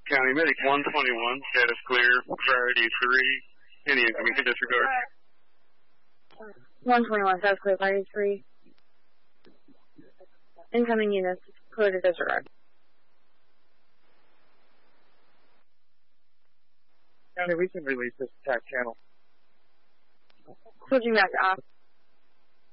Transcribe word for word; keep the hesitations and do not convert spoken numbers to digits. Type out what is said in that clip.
County Medic one twenty-one, status clear, priority three, any incoming to disregard. one twenty-one, status clear, priority three. Incoming units, clear to disregard. County, we can release this attack channel. Switching back to off.